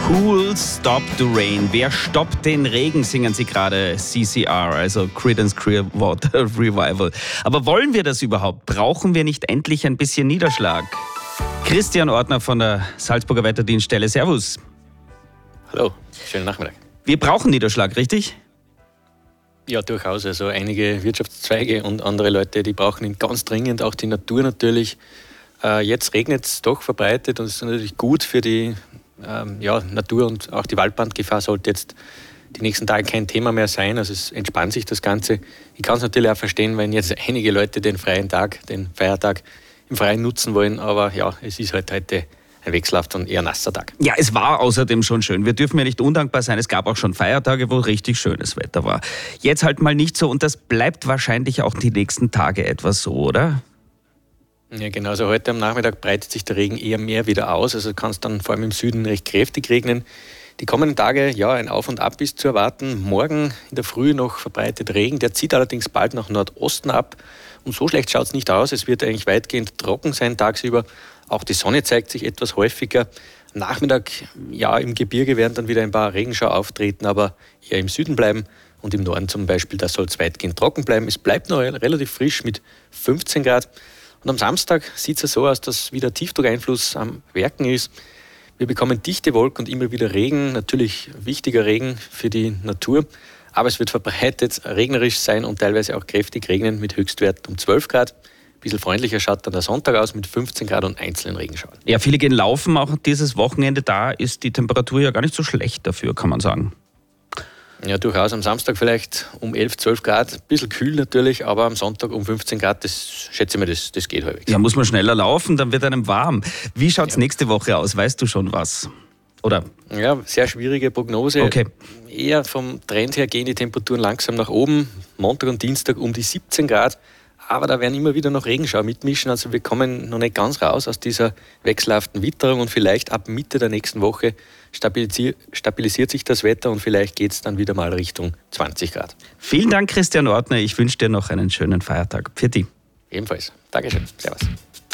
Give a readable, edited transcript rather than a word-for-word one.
Who'll Stop the Rain? Wer stoppt den Regen, singen sie gerade CCR, also Creedence Clearwater Revival. Aber wollen wir das überhaupt? Brauchen wir nicht endlich ein bisschen Niederschlag? Christian Ortner von der Salzburger Wetterdienststelle. Servus. Hallo, schönen Nachmittag. Wir brauchen Niederschlag, richtig? Ja, durchaus. Also einige Wirtschaftszweige und andere Leute, die brauchen ihn ganz dringend, auch die Natur natürlich. Jetzt regnet es doch verbreitet und es ist natürlich gut für die Natur und auch die Waldbrandgefahr sollte jetzt die nächsten Tage kein Thema mehr sein. Also es entspannt sich das Ganze. Ich kann es natürlich auch verstehen, wenn jetzt einige Leute den freien Tag, den Feiertag im Freien nutzen wollen. Aber ja, es ist halt heute ein wechselhafter und eher nasser Tag. Ja, es war außerdem schon schön. Wir dürfen ja nicht undankbar sein. Es gab auch schon Feiertage, wo richtig schönes Wetter war. Jetzt halt mal nicht so und das bleibt wahrscheinlich auch die nächsten Tage etwas so, oder? Ja, genau. Also heute am Nachmittag breitet sich der Regen eher mehr wieder aus. Also kann es dann vor allem im Süden recht kräftig regnen. Die kommenden Tage, ja, ein Auf und Ab ist zu erwarten. Morgen in der Früh noch verbreitet Regen. Der zieht allerdings bald nach Nordosten ab. Und so schlecht schaut es nicht aus. Es wird eigentlich weitgehend trocken sein tagsüber. Auch die Sonne zeigt sich etwas häufiger. Am Nachmittag, ja, im Gebirge werden dann wieder ein paar Regenschauer auftreten, aber eher im Süden bleiben. Und im Norden zum Beispiel, da soll es weitgehend trocken bleiben. Es bleibt noch relativ frisch mit 15 Grad. Und am Samstag sieht es ja so aus, dass wieder Tiefdruckeinfluss am Werken ist. Wir bekommen dichte Wolken und immer wieder Regen, natürlich wichtiger Regen für die Natur. Aber es wird verbreitet regnerisch sein und teilweise auch kräftig regnen mit Höchstwert um 12 Grad. Ein bisschen freundlicher schaut dann der Sonntag aus mit 15 Grad und einzelnen Regenschauern. Ja, viele gehen laufen auch dieses Wochenende. Da ist die Temperatur ja gar nicht so schlecht dafür, kann man sagen. Ja, durchaus. Am Samstag vielleicht um 11, 12 Grad. Ein bisschen kühl natürlich, aber am Sonntag um 15 Grad, das schätze ich mir, das geht halbwegs. Ja, muss man schneller laufen, dann wird einem warm. Wie schaut es nächste Woche aus? Weißt du schon was? Oder? Ja, sehr schwierige Prognose. Okay. Eher vom Trend her gehen die Temperaturen langsam nach oben. Montag und Dienstag um die 17 Grad. Aber da werden immer wieder noch Regenschauer mitmischen. Also wir kommen noch nicht ganz raus aus dieser wechselhaften Witterung und vielleicht ab Mitte der nächsten Woche stabilisiert sich das Wetter und vielleicht geht es dann wieder mal Richtung 20 Grad. Vielen Dank, Christian Ortner. Ich wünsche dir noch einen schönen Feiertag. Pfiat. Ebenfalls. Dankeschön. Servus.